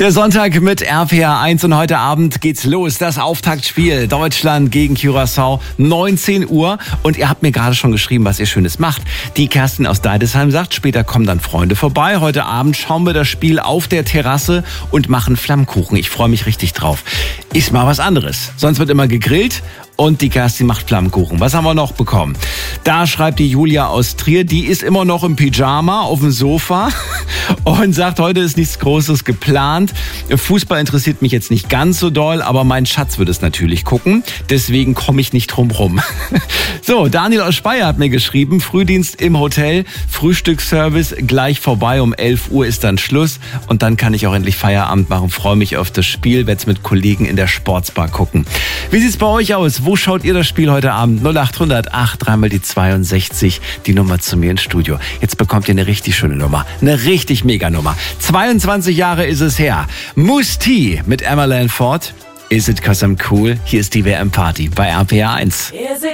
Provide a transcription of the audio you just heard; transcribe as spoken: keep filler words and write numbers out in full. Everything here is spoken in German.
Der Sonntag mit R P R eins und heute Abend geht's los. Das Auftaktspiel Deutschland gegen Curaçao, neunzehn Uhr. Und ihr habt mir gerade schon geschrieben, was ihr Schönes macht. Die Kerstin aus Deidesheim sagt, später kommen dann Freunde vorbei. Heute Abend schauen wir das Spiel auf der Terrasse und machen Flammkuchen. Ich freue mich richtig drauf. Ist mal was anderes. Sonst wird immer gegrillt. Und die Kerstin macht Flammkuchen. Was haben wir noch bekommen? Da schreibt die Julia aus Trier, die ist immer noch im Pyjama auf dem Sofa und sagt, heute ist nichts Großes geplant. Fußball interessiert mich jetzt nicht ganz so doll, aber mein Schatz wird es natürlich gucken. Deswegen komme ich nicht drum rum. So, Daniel aus Speyer hat mir geschrieben, Frühdienst im Hotel, Frühstücksservice gleich vorbei. Um elf Uhr ist dann Schluss und dann kann ich auch endlich Feierabend machen. Freue mich auf das Spiel, werde es mit Kollegen in der Sportsbar gucken. Wie sieht's bei euch aus? Wo schaut ihr das Spiel heute Abend? null acht hundert acht, dreimal die zweiundsechzig, die Nummer zu mir ins Studio. Jetzt bekommt ihr eine richtig schöne Nummer, eine richtig mega Nummer. zweiundzwanzig Jahre ist es her. Mousse T mit Emma Lanford. Is it 'cause I'm cool? Hier ist die W M-Party bei R P R eins.